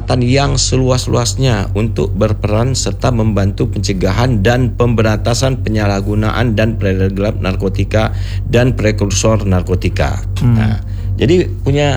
kesempatan yang seluas-luasnya untuk berperan serta membantu pencegahan dan pemberantasan penyalahgunaan dan peredaran gelap narkotika dan prekursor narkotika. Nah, jadi punya